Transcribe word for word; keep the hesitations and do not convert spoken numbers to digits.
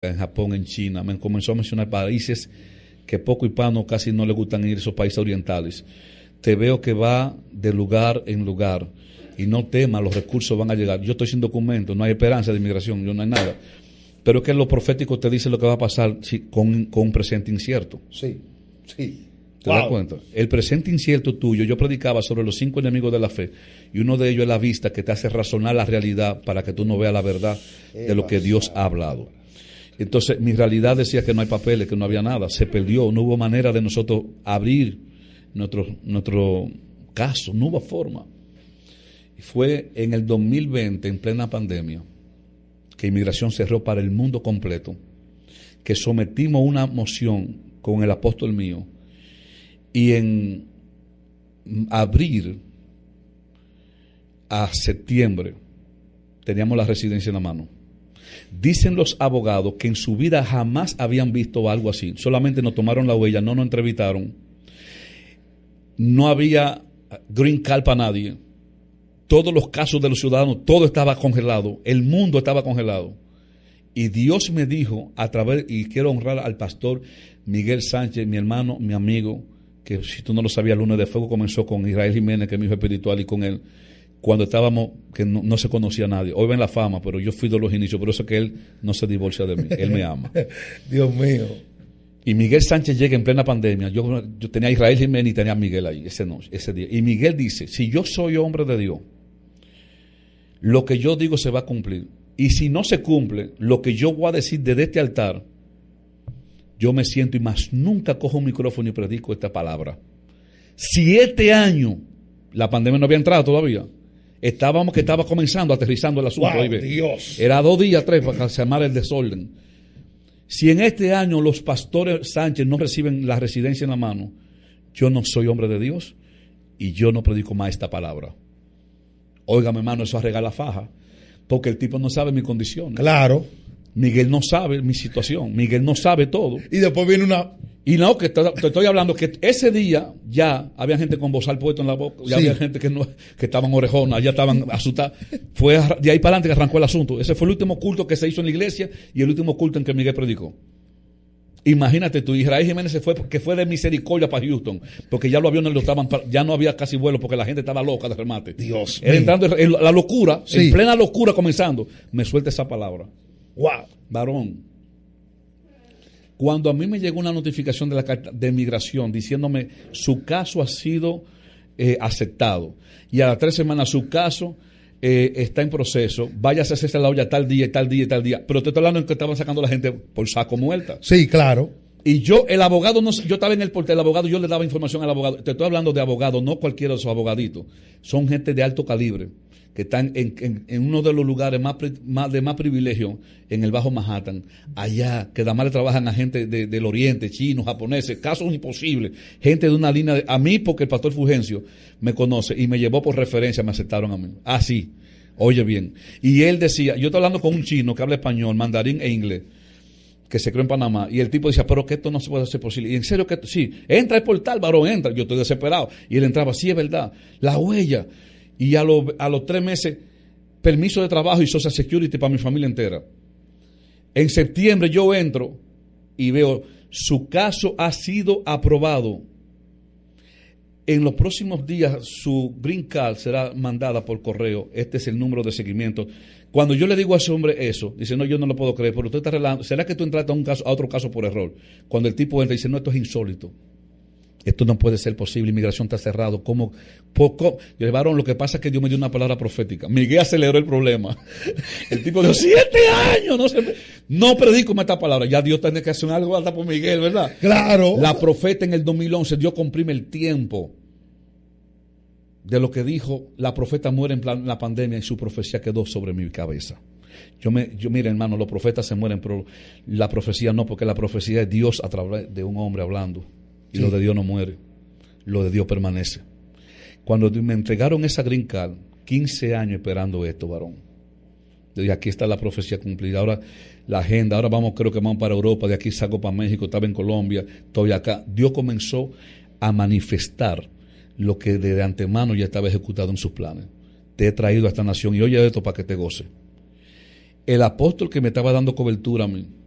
en Japón, en China, me comenzó a mencionar países que poco hispano casi no le gustan ir, esos países orientales. Te veo que va de lugar en lugar y no temas, los recursos van a llegar. Yo estoy sin documento, no hay esperanza de inmigración, yo no hay nada. Pero es que lo profético te dice lo que va a pasar si, con, con un presente incierto. Sí, sí. ¿Te wow. das cuenta? El presente incierto tuyo, yo predicaba sobre los cinco enemigos de la fe, y uno de ellos es la vista, que te hace razonar la realidad para que tú no veas la verdad de lo que Dios ha hablado. Entonces, mi realidad decía que no hay papeles, que no había nada, se perdió, no hubo manera de nosotros abrir nuestro, nuestro caso, no hubo forma. Y fue en el dos mil veinte, en plena pandemia, que inmigración cerró para el mundo completo, que sometimos una moción con el apóstol mío, y en abril a septiembre teníamos la residencia en la mano. Dicen los abogados que en su vida jamás habían visto algo así. Solamente nos tomaron la huella, no nos entrevistaron. No había green card para nadie. Todos los casos de los ciudadanos, todo estaba congelado. El mundo estaba congelado. Y Dios me dijo a través, y quiero honrar al pastor Miguel Sánchez, mi hermano, mi amigo, que si tú no lo sabías, Lunes de Fuego comenzó con Israel Jiménez, que es mi hijo espiritual, y con él, cuando estábamos, que no, no se conocía a nadie. Hoy ven la fama, pero yo fui de los inicios, por eso es que él no se divorcia de mí, él me ama. Dios mío. Y Miguel Sánchez llega en plena pandemia, yo, yo tenía a Israel Jiménez y tenía a Miguel ahí, ese, noche, ese día. Y Miguel dice, si yo soy hombre de Dios, lo que yo digo se va a cumplir. Y si no se cumple, lo que yo voy a decir desde este altar, yo me siento y más nunca cojo un micrófono y predico esta palabra. Si este año la pandemia no había entrado todavía, estábamos que estaba comenzando, aterrizando el asunto. Wow, Dios. Era dos días, tres, para calmar el desorden. Si en este año los pastores Sánchez no reciben la residencia en la mano, yo no soy hombre de Dios y yo no predico más esta palabra. Óigame, hermano, eso arregla la faja, porque el tipo no sabe mi condición. Claro. Miguel no sabe mi situación, Miguel no sabe todo. Y después viene una... Y no, que te, te estoy hablando que ese día ya había gente con bozal puesto en la boca, ya sí. había gente que no que estaban orejonas, ya estaban asustadas. Fue de ahí para adelante que arrancó el asunto. Ese fue el último culto que se hizo en la iglesia y el último culto en que Miguel predicó. Imagínate tú, Israel Jiménez se fue, que fue de misericordia para Houston, porque ya los aviones lo estaban, ya no había casi vuelo porque la gente estaba loca de remate. Dios Era entrando en la locura, sí. en plena locura comenzando. Me suelta esa palabra. Wow. Varón, cuando a mí me llegó una notificación de la carta de migración diciéndome su caso ha sido eh, aceptado y a las tres semanas su caso eh, está en proceso, váyase a hacerse la olla tal día y tal día y tal día, pero te estoy hablando en que estaban sacando a la gente por saco muerta. Sí, claro. Y yo, el abogado, no, yo estaba en el portal, el abogado, yo le daba información al abogado. Te estoy hablando de abogados, no cualquiera de esos abogaditos. Son gente de alto calibre, que están en, en, en uno de los lugares más, más de más privilegio, en el Bajo Manhattan. Allá, que además le trabajan a gente de, del Oriente, chinos, japoneses, casos imposibles. Gente de una línea, de, a mí, porque el pastor Fulgencio me conoce y me llevó por referencia, me aceptaron a mí. Ah, sí, oye bien. Y él decía, yo estoy hablando con un chino que habla español, mandarín e inglés, que se creó en Panamá, y el tipo decía, pero que esto no se puede hacer posible. Y en serio que sí, entra el portal, varón, entra. Yo estoy desesperado. Y él entraba, sí, es verdad, la huella. Y a, lo, a los tres meses, permiso de trabajo y Social Security para mi familia entera. En septiembre yo entro y veo, su caso ha sido aprobado. En los próximos días su green card será mandada por correo. Este es el número de seguimiento. Cuando yo le digo a ese hombre eso, dice, no, yo no lo puedo creer, pero usted está relajando. ¿Será que tú entraste a, un caso, a otro caso por error? Cuando el tipo entra y dice, no, esto es insólito. Esto no puede ser posible, inmigración está cerrado. ¿Cómo? Poco. Yo le varón, lo que pasa es que Dios me dio una palabra profética. Miguel aceleró el problema. El tipo dijo, siete años, no se no predico esta palabra. Ya Dios tiene que hacer algo hasta por Miguel, ¿verdad? Claro. La profeta en el dos mil once, Dios comprime el tiempo de lo que dijo, la profeta muere en plan, la pandemia y su profecía quedó sobre mi cabeza. Yo me, yo mire hermano, los profetas se mueren, pero la profecía no, porque la profecía es Dios a través de un hombre hablando. Y sí. Lo de Dios no muere, lo de Dios permanece. Cuando me entregaron esa green card, quince años esperando esto, varón. Yo dije, aquí está la profecía cumplida. Ahora la agenda, ahora vamos, creo que vamos para Europa, de aquí salgo para México, estaba en Colombia, estoy acá. Dios comenzó a manifestar lo que de antemano ya estaba ejecutado en sus planes. Te he traído a esta nación y oye esto para que te goce. El apóstol que me estaba dando cobertura a mí,